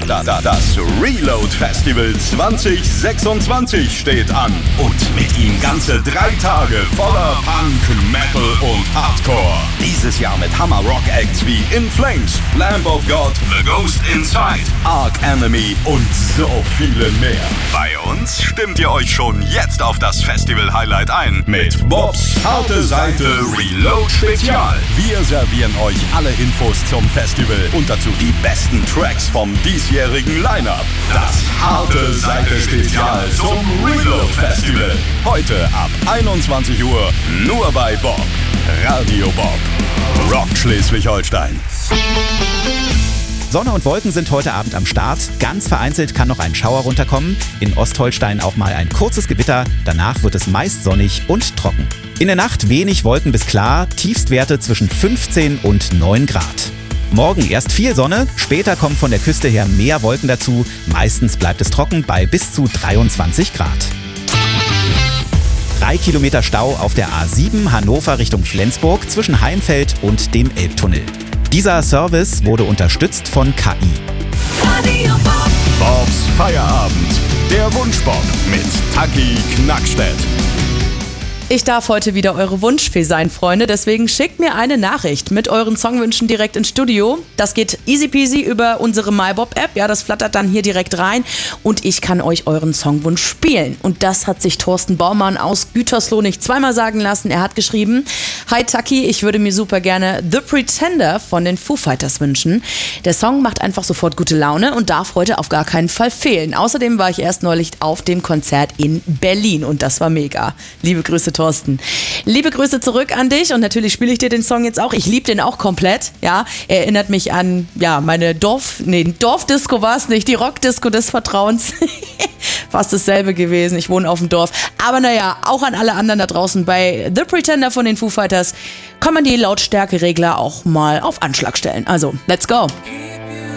Das Reload Festival 2026 steht an. Und mit ihm ganze 3 Tage voller Punk, Metal und Hardcore. Dieses Jahr mit Hammer-Rock-Acts wie In Flames, Lamb of God, The Ghost Inside, Arch Enemy und so viele mehr. Bei uns stimmt ihr euch schon jetzt auf das Festival-Highlight ein mit Bobs Harte Seite Reload Spezial. Wir servieren euch alle Infos zum Festival und dazu die besten Tracks vom diesjährigen Line-Up. Das Harte Seite Spezial zum Reload Festival. Heute ab 21 Uhr nur bei Bob. Radio Bob. Rock Schleswig-Holstein. Sonne und Wolken sind heute Abend am Start. Ganz vereinzelt kann noch ein Schauer runterkommen. In Ostholstein auch mal ein kurzes Gewitter. Danach wird es meist sonnig und trocken. In der Nacht wenig Wolken bis klar. Tiefstwerte zwischen 15 und 9 Grad. Morgen erst viel Sonne. Später kommen von der Küste her mehr Wolken dazu. Meistens bleibt es trocken bei bis zu 23 Grad. 3 Kilometer Stau auf der A7 Hannover Richtung Flensburg zwischen Heimfeld und dem Elbtunnel. Dieser Service wurde unterstützt von KI. Radio Bob. Bobs Feierabend. Der Wunschbob mit Taki Knackstedt. Ich darf heute wieder eure Wunschfee sein, Freunde. Deswegen schickt mir eine Nachricht mit euren Songwünschen direkt ins Studio. Das geht easy peasy über unsere MyBob-App. Ja, das flattert dann hier direkt rein und ich kann euch euren Songwunsch spielen. Und das hat sich Thorsten Baumann aus Gütersloh nicht zweimal sagen lassen. Er hat geschrieben: Hi Taki, ich würde mir super gerne The Pretender von den Foo Fighters wünschen. Der Song macht einfach sofort gute Laune und darf heute auf gar keinen Fall fehlen. Außerdem war ich erst neulich auf dem Konzert in Berlin und das war mega. Liebe Grüße, Thorsten. Liebe Grüße zurück an dich und natürlich spiele ich dir den Song jetzt auch. Ich liebe den auch komplett. Ja, er erinnert mich an meine Dorfdisco war es nicht, die Rockdisco des Vertrauens. Fast dasselbe gewesen. Ich wohne auf dem Dorf. Aber naja, auch an alle anderen da draußen. Bei The Pretender von den Foo Fighters kann man die Lautstärkeregler auch mal auf Anschlag stellen. Also, let's go.